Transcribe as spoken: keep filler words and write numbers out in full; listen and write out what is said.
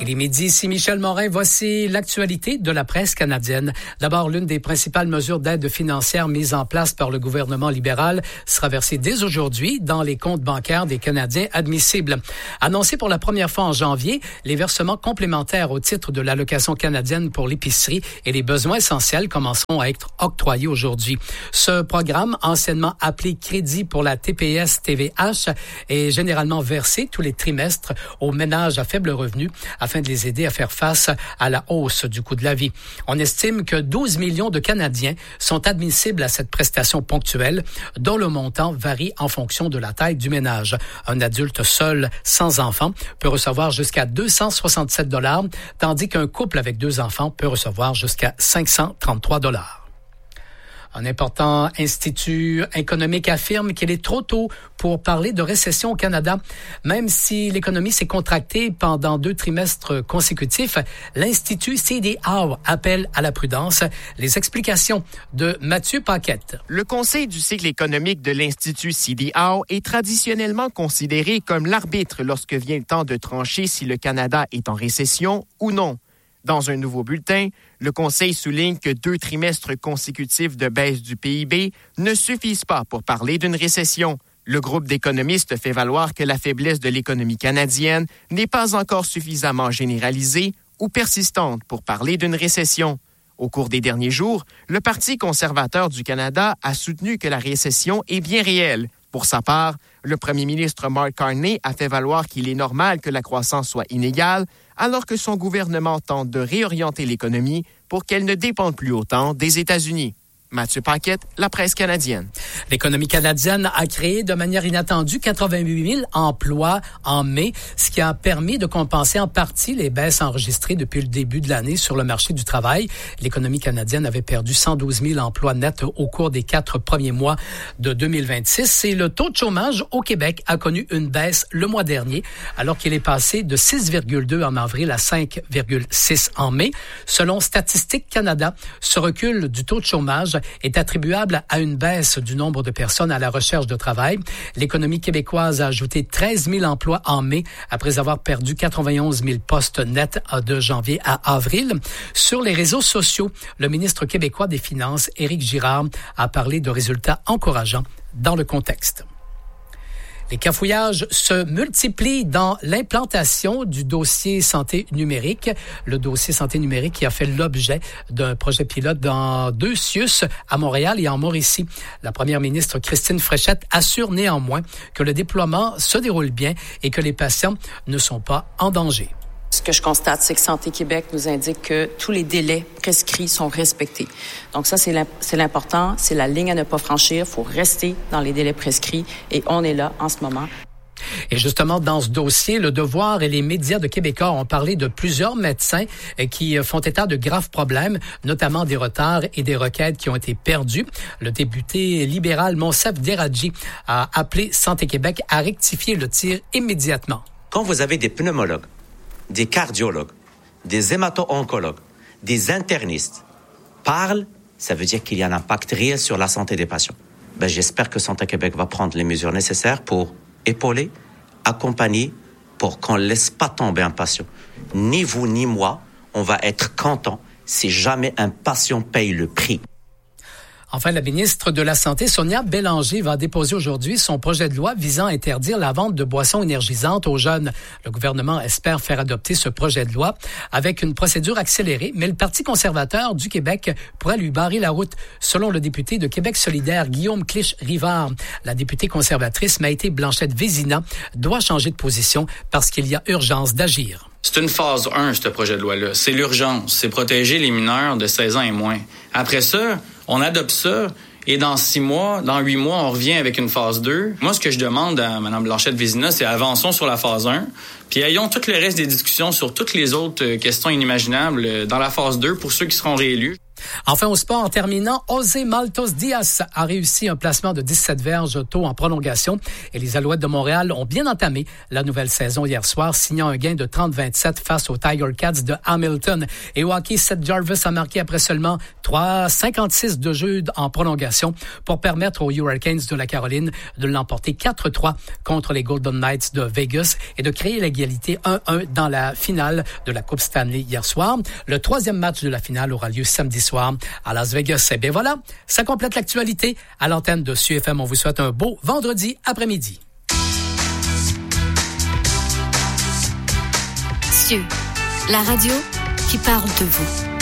Il est midi, ici Michel Morin. Voici l'actualité de la presse canadienne. D'abord, l'une des principales mesures d'aide financière mises en place par le gouvernement libéral sera versée dès aujourd'hui dans les comptes bancaires des Canadiens admissibles. Annoncé pour la première fois en janvier, les versements complémentaires au titre de l'allocation canadienne pour l'épicerie et les besoins essentiels commenceront à être octroyés aujourd'hui. Ce programme, anciennement appelé Crédit pour la T P S T V H, est généralement versé tous les trimestres aux ménages à faible revenu afin de les aider à faire face à la hausse du coût de la vie. On estime que douze millions de Canadiens sont admissibles à cette prestation ponctuelle, dont le montant varie en fonction de la taille du ménage. Un adulte seul, sans enfant, peut recevoir jusqu'à deux cent soixante-sept dollars, tandis qu'un couple avec deux enfants peut recevoir jusqu'à cinq cent trente-trois dollars. Un important institut économique affirme qu'il est trop tôt pour parler de récession au Canada. Même si l'économie s'est contractée pendant deux trimestres consécutifs, l'Institut C D A O appelle à la prudence. Les explications de Mathieu Paquette. Le Conseil du cycle économique de l'Institut C D A O est traditionnellement considéré comme l'arbitre lorsque vient le temps de trancher si le Canada est en récession ou non. Dans un nouveau bulletin, le Conseil souligne que deux trimestres consécutifs de baisse du P I B ne suffisent pas pour parler d'une récession. Le groupe d'économistes fait valoir que la faiblesse de l'économie canadienne n'est pas encore suffisamment généralisée ou persistante pour parler d'une récession. Au cours des derniers jours, le Parti conservateur du Canada a soutenu que la récession est bien réelle. Pour sa part, le premier ministre Mark Carney a fait valoir qu'il est normal que la croissance soit inégale, alors que son gouvernement tente de réorienter l'économie pour qu'elle ne dépende plus autant des États-Unis. Mathieu Paquette, La Presse canadienne. L'économie canadienne a créé de manière inattendue quatre-vingt-huit mille emplois en mai, ce qui a permis de compenser en partie les baisses enregistrées depuis le début de l'année sur le marché du travail. L'économie canadienne avait perdu cent douze mille emplois nets au cours des quatre premiers mois de deux mille vingt-six. Et le taux de chômage au Québec a connu une baisse le mois dernier, alors qu'il est passé de six virgule deux en avril à cinq virgule six en mai. Selon Statistique Canada, ce recul du taux de chômage est attribuable à une baisse du nombre de personnes à la recherche de travail. L'économie québécoise a ajouté treize mille emplois en mai après avoir perdu quatre-vingt-onze mille postes nets de janvier à avril. Sur les réseaux sociaux, le ministre québécois des Finances, Éric Girard, a parlé de résultats encourageants dans le contexte. Les cafouillages se multiplient dans l'implantation du dossier santé numérique. Le dossier santé numérique qui a fait l'objet d'un projet pilote dans deux C I U S à Montréal et en Mauricie. La première ministre Christine Fréchette assure néanmoins que le déploiement se déroule bien et que les patients ne sont pas en danger. Ce que je constate, c'est que Santé Québec nous indique que tous les délais prescrits sont respectés. Donc ça, c'est l'important, c'est la ligne à ne pas franchir. Il faut rester dans les délais prescrits et on est là en ce moment. Et justement, dans ce dossier, Le Devoir et les médias de Québécois ont parlé de plusieurs médecins qui font état de graves problèmes, notamment des retards et des requêtes qui ont été perdues. Le député libéral Monsef Deradji a appelé Santé Québec à rectifier le tir immédiatement. Quand vous avez des pneumologues, des cardiologues, des hémato-oncologues, des internistes parlent, ça veut dire qu'il y a un impact réel sur la santé des patients. Ben, j'espère que Santé Québec va prendre les mesures nécessaires pour épauler, accompagner, pour qu'on ne laisse pas tomber un patient. Ni vous ni moi, on va être content si jamais un patient paye le prix. Enfin, la ministre de la Santé, Sonia Bélanger, va déposer aujourd'hui son projet de loi visant à interdire la vente de boissons énergisantes aux jeunes. Le gouvernement espère faire adopter ce projet de loi avec une procédure accélérée, mais le Parti conservateur du Québec pourrait lui barrer la route. Selon le député de Québec solidaire, Guillaume Clich-Rivard, la députée conservatrice Maïté Blanchette-Vézina doit changer de position parce qu'il y a urgence d'agir. C'est une phase un, ce projet de loi-là. C'est l'urgence. C'est protéger les mineurs de seize ans et moins. Après ça, on adopte ça et dans six mois, dans huit mois, on revient avec une phase deux. Moi, ce que je demande à Mme Blanchette-Vézina, c'est avançons sur la phase un, puis ayons tout le reste des discussions sur toutes les autres questions inimaginables dans la phase deux pour ceux qui seront réélus. Enfin, au sport, en terminant, José Maltos Diaz a réussi un placement de dix-sept verges tôt en prolongation et les Alouettes de Montréal ont bien entamé la nouvelle saison hier soir, signant un gain de trente à vingt-sept face aux Tiger Cats de Hamilton. Et au hockey, Seth Jarvis a marqué après seulement trois cinquante-six de jeu en prolongation pour permettre aux Hurricanes de la Caroline de l'emporter quatre trois contre les Golden Knights de Vegas et de créer l'égalité un un dans la finale de la Coupe Stanley hier soir. Le troisième match de la finale aura lieu samedi soir à Las Vegas. Et bien voilà, ça complète l'actualité. À l'antenne de C U F M, on vous souhaite un beau vendredi après-midi. C U, la radio qui parle de vous.